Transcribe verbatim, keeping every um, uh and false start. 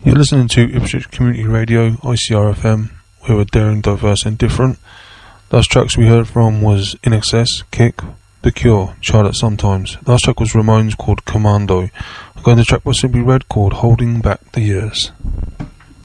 You're listening to Ipswich Community Radio, I C R F M, where we're daring, diverse and different. Last tracks we heard from was In Excess, Kick, The Cure, Charlotte Sometimes. Last track was Ramones called Commando. I'm going to track by Simply Red called Holding Back the Years.